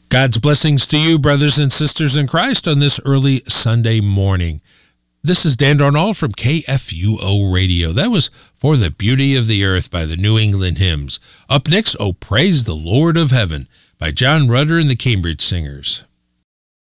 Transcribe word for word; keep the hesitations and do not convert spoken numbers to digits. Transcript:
God's blessings to you, brothers and sisters in Christ, on this early Sunday morning. This is Dan Darnall from K F U O Radio. That was For the Beauty of the Earth by the New England Hymns. Up next, Oh Praise the Lord of Heaven by John Rutter and the Cambridge Singers.